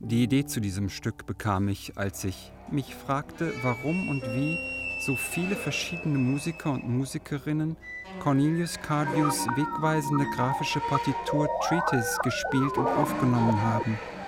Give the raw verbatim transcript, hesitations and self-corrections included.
Die Idee zu diesem Stück bekam ich, als ich mich fragte, warum und wie so viele verschiedene Musiker und Musikerinnen Cornelius Cardews wegweisende graphische Partitur Treatise gespielt und aufgenommen haben.